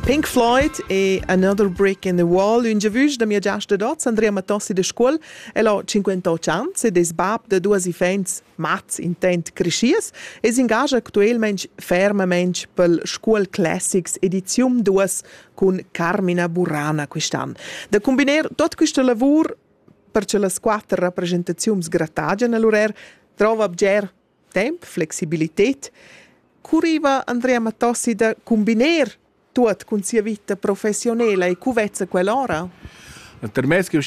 Pink Floyd e Another Brick in the Wall, un giavusch da mia giasta dots, Andrea Matossi de scuol, ha 58 ans ed es bab de duas ifens mats intent crescias, es ingaja actuelmente fermamente pel Scuol Classics edizium 2 con Carmina Burrana quest'anno. Da combiner tot questo lavoro per le 4 rappresentazioni grattagen all'urer trova abger tempo, flexibilità. Curiva Andrea Matossi da combiner tot con sia vita professionale e cuvezza quell'ora? Per me è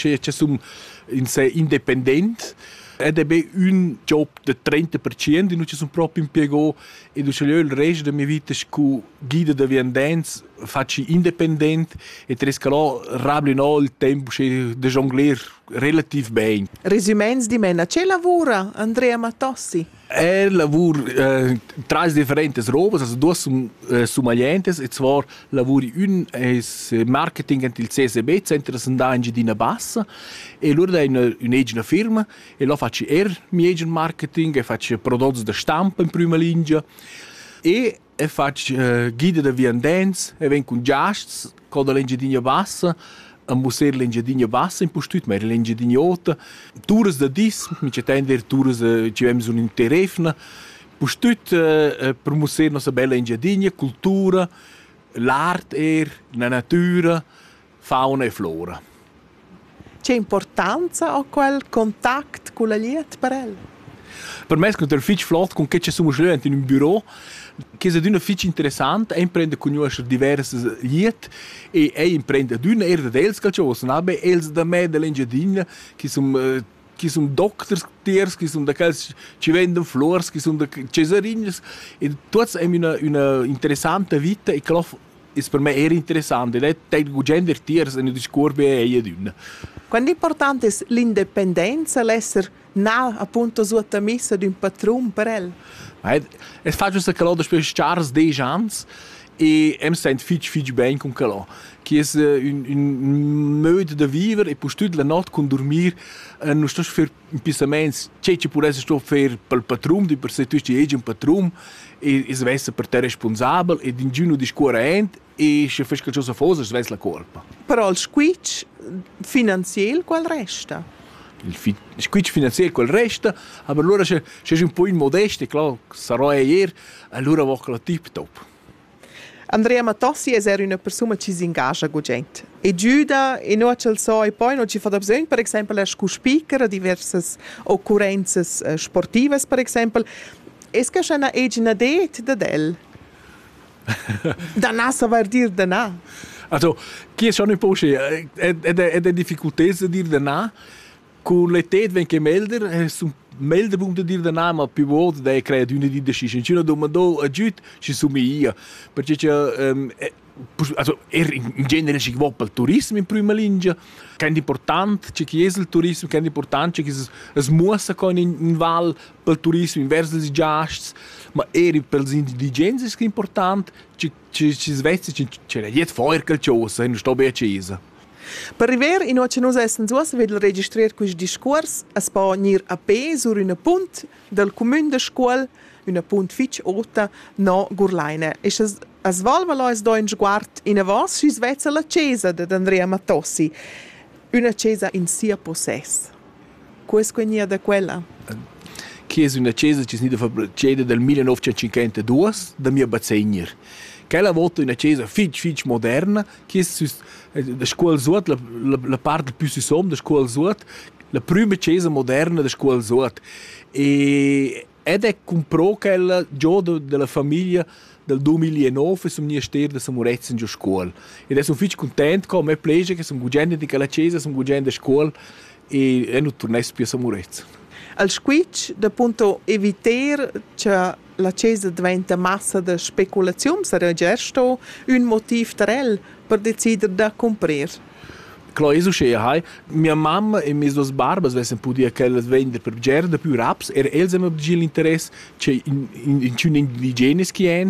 indipendente ed è un job del 30%, non ci sono proprio impiegato e il resto della mia vita con guida di viandenza faccio indipendente e riesco a rabbinare il tempo di jonglare relativamente bene. Resumens di me, c'è lavora Andrea Matossi? Lavoro tre differenti robe, also due sommelientes, e zwar lavori un es marketing antil CSB, Centro Sandà Engiadina Bassa, e loro è un'egina firma, e là faccio mio marketing, e faccio prodotti da stampa in prima linea, e faccio guida di viandenza, e vengo con giasts, con l'Engiadina Bassa, a museo l'Engiadina Bassa in postut, ma l'Engiadina Ota, tours da dis, mi c'è tender tours ci vemos un interefna, postut per museo nostra bella Engiadina, cultura, l'arte, la natura, fauna e flora. C'è importanza a quel contatto con la liet per elle? Per me è un fitch flot con che ci siamo scioglienti in un bureau, che è una fitch interessante, imprende conoscere diverse liet e imprende una era dels calcios, nabe els da me dell'Engiadina, che sono doctors tiers, che sono da quels ci vendono flores, che sono da cesarinas e tutti hanno una interessante vita e che per me era interessante ed è il gender tiers e non discorbe e d'una. Quando importante è l'indipendenza, l'essere appunto sotto messa di un patron per elle? Es faccio questa calò da Charles 10 anni e mi sento fitch bene con calò. Che è un modo di vivere e poi tutta la notte con dormire non sto per un pissamento, c'è pure sto per il patron, di per se tu sei un patron e si veste per te responsabile e in giorno di scuola e se fai qualcosa fosse si veste la colpa. Però il squitch finanziario qual resta? Il squitch finanziario quel resta, ma allora c'è un po' in modeste, claro, sarà ieri, allora va la tip top. Andrea Matossi è una persona che si ingaggia con gente. E giuda, e non ce lo so, e poi non ci fa bisogno, per esempio, a speaker a diverse occorrenze sportive, per esempio. È che c'è una idea da del? Danà saper dire danà. Also, chi è un po' è difficoltà di dire danà. Con l'età vengo melder, melder bom de dir danà, ma più volte dai crea di una di decision. Ci non domando a giut, ci sono io. Perché also in genere si va per il turismo in prima linea. Che è importante, c'è chi è il turismo, che è importante, c'è chi es muossa con in val per il turismo, verso i giasts, ma per gli indigenti è importante, ci svezzi, c'è niente fuori qualcosa, non sto bene accesa. Per arrivare in oggi noi siamo vedo registrare questo discorso, es può venire a pe sur una punt del comune de scuola, una punt fitch ota no Gurlaine. E es valva lois do in sguard in a vos si svezza la chiesa de Andrea Matossi, una chiesa in sia possess. Questa è da quella? Che è una chiesa che è del 1952 da mia bazzegner. Quella volta una chiesa fitch moderna, che è la scuola Sud, la parte più si som, la scuola Sud, la prima chiesa moderna della scuola Sud. Ed è comprato quella già della famiglia del 2009 sul ministero della Samurezza in scuola. Ed è sono fitch contento che mi piace che sono guidando di quella chiesa, sono guidando la scuola e non tornare più a Samurezza. Al squitch, da punto evitare che la chiesa diventa massa di speculazione, sarà giusto un motivo per decidere di comprare. Claro, eso che hai. Mia mamma e mie due barbas avessero potuto che vendere per gerde più raps, els hanno l'interesse che in un indigenes che è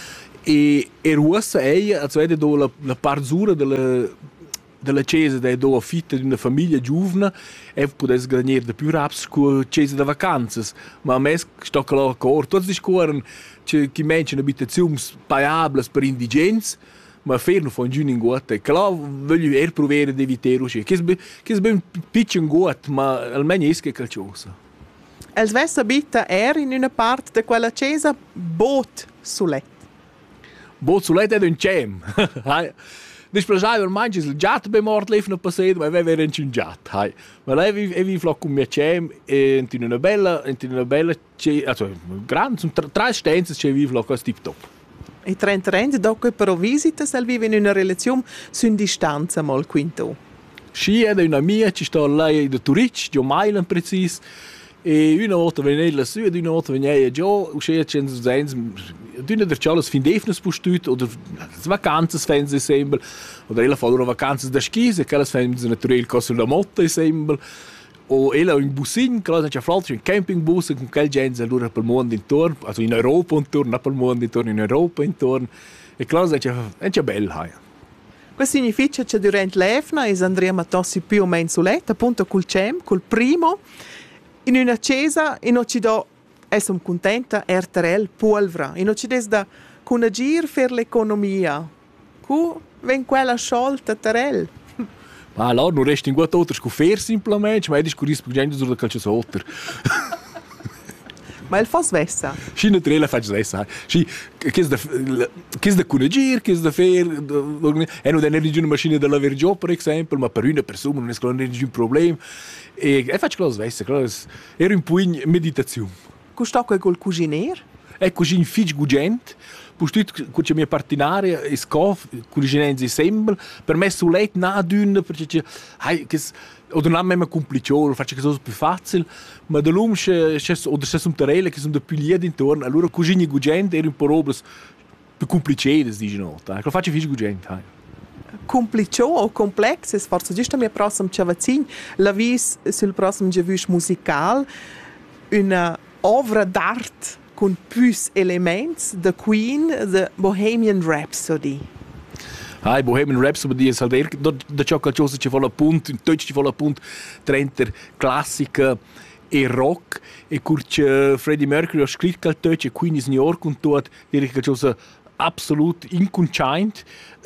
e russa ella, also è la parzura della chiesa è do fitta di una famiglia giovane e potesse guadagnare di più raps con la chiesa di vacanze. Ma a me sto d'accordo, tutti discorrono che mangiano abitazioni pagabili per indigenti, ma fer non fa un giun in guat. E là voglio provare di evitare uscire. Che è ben piccolo in guat, ma almeno è che calciosa. Els vessa bitta in una parte de quella chiesa bot sulet. Bot sulet è un cem. Displagiai ormai il giat be mort lef na passedo, ma aveva un giat. Ma lei vi floc con mia cem e in una bella also gran sono tre stenze che vi floc as tip top. E 30 rende dopo però visita se vive in una relazione su distanza mal quinto. Sci è una mia ci sta lei da Turic, di Mailand precis. E una volta venire lassù e una volta venire già, uscire c'è d'una der Charles fin defnes postut oder vacanzas fans ensemble oder ella fa loro vacanzas da skis e quellas fans naturell cosu la moto ensemble o ella in busin, claro c'è flot un campingbus con quel gente allora per il mondo intorno, also in Europa intorno, non per il mondo intorno, in Europa intorno e claro c'è bella. Questo significa che durante l'EFNA Andrea Matossi più o meno suletta, appunto col CEM, col primo in una chiesa e non ci do sono contenta terrel polvra e non ci des da conagir per l'economia cu ven quella sciolta terrel ma allora non resta in guarda altro scofer semplicemente ma è discorris per gente sulla calcio sotter ma il fos vessa si non trela faccio vessa si che è da conagir che è da fer e non è una macchina da laver giò per esempio ma per una persona non è un problema e faccio cosa vessa era un po' in meditazione. Custocco col cucinier? Così in figlio gugent, postut con la mia partinaria e scof, cucinenzi sempre, per me sulet na dünne, perché oder non è mai complicato, faccio che cosa più facile, ma da l'um c'è un terreno che sono da più lieti intorno, allora cucini gugent era un po' robe più complicate, dicono, lo faccio figlio gugent. Complicato o complesso, forse giusto a mia prossima ciavazzin, la vis sul prossimo giavush musical, una obra d'arte con più elementi da Queen, the Bohemian Rhapsody. Bohemian Rhapsody è salver da ciò che ci vuole appunto, in tutto ci vuole appunto tra classica e rock e curce Freddie Mercury ha scritto che tutto e Queen is New York und dort direi che cosa absolut inconciant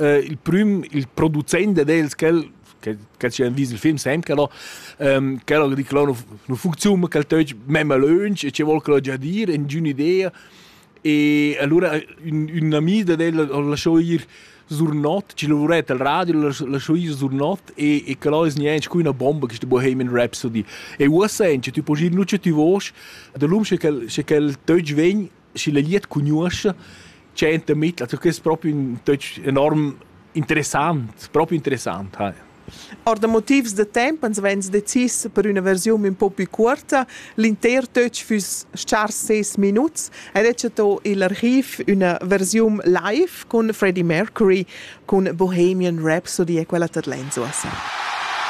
il producente dels che c'è un viso il film sempre che dice non funziona che il tocco memme lunch e ci vuole che lo già dire è un'idea e allora un'amica della lasciò ir sur not ci lavorette al radio lasciò ir sur not e che lo è niente qui una bomba che è Bohemian Rhapsody e ora senti tu puoi ir non c'è ti voce da l'um che il tocco vegn si le liet conosce c'è mit also che è proprio un tocco enorm interessant proprio interessant. Or da motivs de tempo ens vens decis per una versione un po' più corta, l'intero touch fus char 6 minuti ed è stato l'archiv una versione live con Freddie Mercury con Bohemian Rhapsody e quella ter lenzosa.